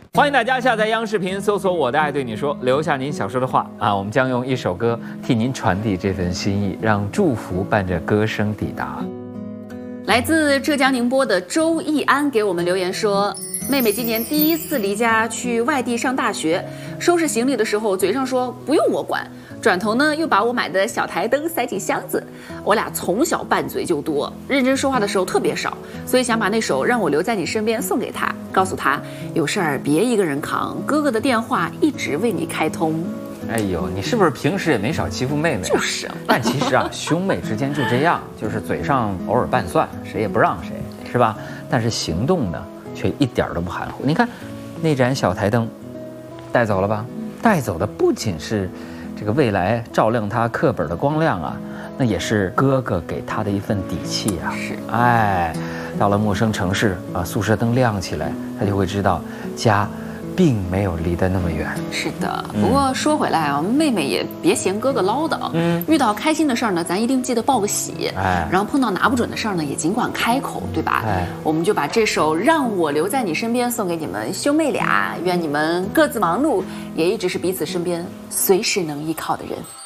欢迎大家下载央视频，搜索“我的爱对你说”，留下您想说的话啊！我们将用一首歌替您传递这份心意，让祝福伴着歌声抵达。 来自浙江宁波的周易安给我们留言说，妹妹今年第一次离家去外地上大学，收拾行李的时候嘴上说不用我管，转头呢又把我买的小台灯塞进箱子。我俩从小拌嘴就多，认真说话的时候特别少，所以想把那首《让我留在你身边》送给她，告诉她有事儿别一个人扛，哥哥的电话一直为你开通。 哎呦，你是不是平时也没少欺负妹妹？ 就是。 但其实啊，兄妹之间就这样，就是嘴上偶尔拌蒜，谁也不让谁，是吧？但是行动呢，却一点都不含糊。你看，那盏小台灯，带走了吧？带走的不仅是这个未来照亮他课本的光亮啊，那也是哥哥给他的一份底气啊。 是。 哎，到了陌生城市啊，宿舍灯亮起来，他就会知道家并没有离得那么远。 是的，不过说回来啊，妹妹也别嫌哥哥唠叨。遇到开心的事儿呢，咱一定记得报个喜。然后碰到拿不准的事儿呢，也尽管开口，对吧？我们就把这首《让我留在你身边》送给你们兄妹俩，愿你们各自忙碌，也一直是彼此身边随时能依靠的人。